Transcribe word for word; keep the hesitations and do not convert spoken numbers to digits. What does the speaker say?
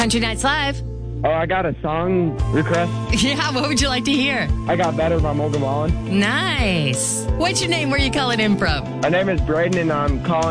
Country Nights Live. Oh, I got a song request. Yeah, what would you like to hear? I Got Better by Morgan Wallen. Nice. What's your name? Where you calling in from? My name is Braden, and I'm calling